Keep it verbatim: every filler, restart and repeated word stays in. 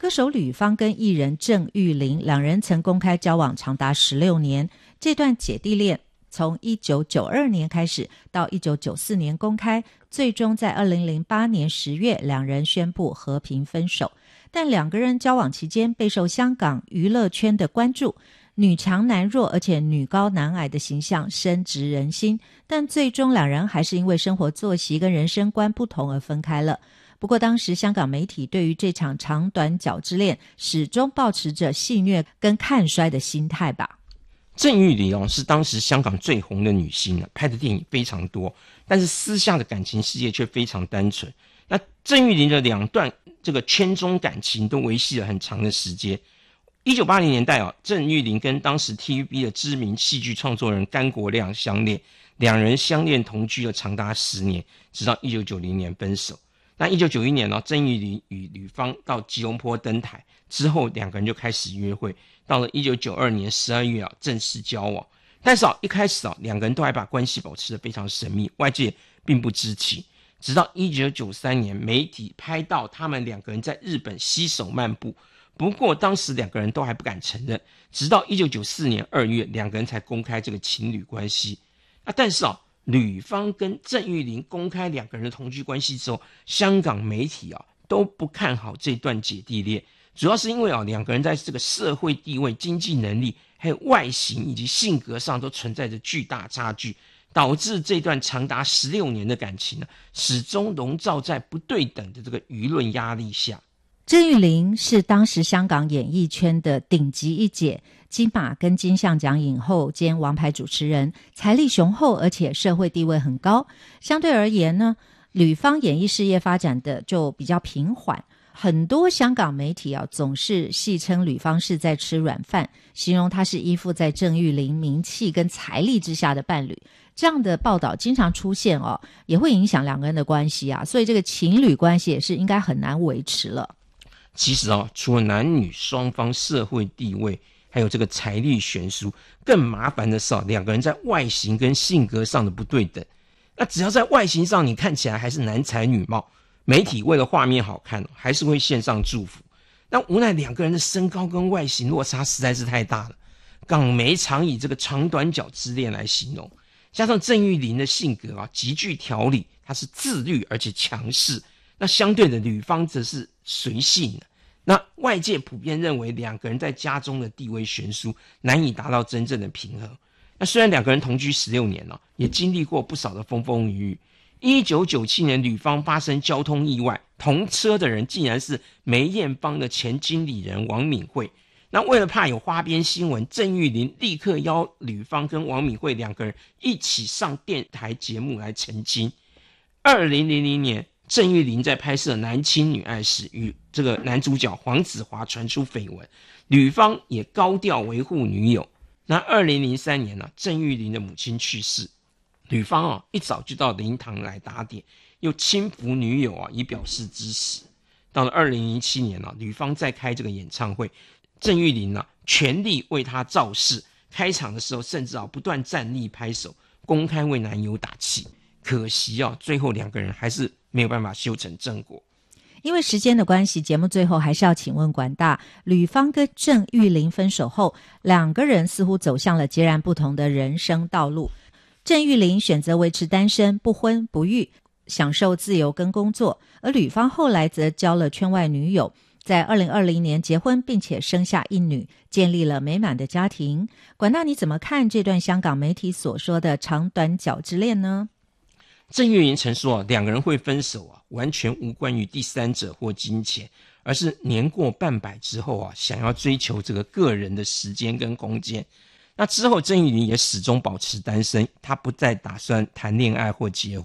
手吕方跟艺人郑裕玲两人曾公开交往长达十六年，这段姐弟恋从一九九二年开始到一九九四年公开，最终在二零零八年十月两人宣布和平分手。但两个人交往期间备受香港娱乐圈的关注，女强男弱而且女高男矮的形象深植人心，但最终两人还是因为生活作息跟人生观不同而分开了。不过当时香港媒体对于这场长短脚之恋始终抱持着戏谑跟看衰的心态吧。 郑裕玲哦是当时香港最红的女星，拍的电影非常多，但是私下的感情世界却非常单纯。那郑裕玲的两段这个圈中感情都维系了很长的时间。一九八零年代哦，郑裕玲跟当时 T V B 的知名戏剧创作人甘国亮相恋，两人相恋同居了长达十年，直到一九九零年分手。那一九九一年哦，郑裕玲与吕方到吉隆坡登台之后，两个人就开始约会。到了一九九二年十二月啊，正式交往。但是啊，一开始啊，两个人都还把关系保持得非常神秘，外界并不知情。直到一九九三年，媒体拍到他们两个人在日本携手漫步。不过当时两个人都还不敢承认，直到一九九四年二月，两个人才公开这个情侣关系。啊，但是啊，吕方跟郑裕玲公开两个人的同居关系之后，香港媒体啊都不看好这段姐弟恋，主要是因为啊两个人在这个社会地位、经济能力，还有外形以及性格上都存在着巨大差距，导致这段长达十六年的感情呢，始终笼罩在不对等的这个舆论压力下。 郑裕玲是当时香港演艺圈的顶级一姐，金马跟金像奖影后兼王牌主持人，财力雄厚，而且社会地位很高。相对而言呢，吕方演艺事业发展的就比较平缓。很多香港媒体啊，总是戏称吕方是在吃软饭，形容他是依附在郑裕玲名气跟财力之下的伴侣。这样的报道经常出现哦，也会影响两个人的关系啊，所以这个情侣关系也是应该很难维持了。 其实啊，除了男女双方社会地位，还有这个财力悬殊，更麻烦的是啊，两个人在外形跟性格上的不对等。那只要在外形上你看起来还是男才女貌，媒体为了画面好看，还是会献上祝福。但无奈两个人的身高跟外形落差实在是太大了，港媒常以这个长短脚之恋来形容。加上郑裕玲的性格啊极具条理，她是自律而且强势，那相对的吕方则是随性的。那外界普遍认为两个人在家中的地位悬殊，难以达到真正的平衡。那虽然两个人同居十六年了，也经历过不少的风风雨雨。一九九七年吕方发生交通意外，同车的人竟然是梅艳芳的前经理人王敏慧。那为了怕有花边新闻，郑裕玲立刻邀吕方跟王敏慧两个人一起上电台节目来澄清。二零零零年，郑裕玲在拍摄《男亲女爱》时，与这个男主角黄子华传出绯闻，吕方也高调维护女友。那二零零三年呢、啊，郑裕玲的母亲去世，吕方啊一早就到灵堂来打点，又轻抚女友啊以表示支持。到了二零零七年啊，吕方在开这个演唱会，郑裕玲啊全力为他造势，开场的时候甚至啊不断站立拍手，公开为男友打气。可惜啊，最后两个人还是没有办法修成正果。 因为时间的关系，节目最后还是要请问管大，吕方跟郑裕玲分手后，两个人似乎走向了截然不同的人生道路。郑裕玲选择维持单身，不婚不育，享受自由跟工作，而吕方后来则交了圈外女友，在二零二零年结婚，并且生下一女，建立了美满的家庭。管大，你怎么看这段香港媒体所说的长短脚之恋呢？ 郑裕玲曾说啊，两个人会分手啊，完全无关于第三者或金钱，而是年过半百之后啊，想要追求这个个人的时间跟空间。那之后，郑裕玲也始终保持单身，她不再打算谈恋爱或结婚。